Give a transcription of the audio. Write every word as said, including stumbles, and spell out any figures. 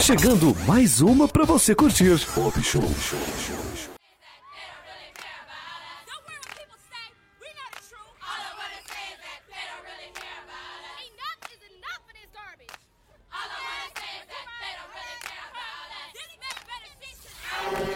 chegando mais uma pra você curtir. Pop Show.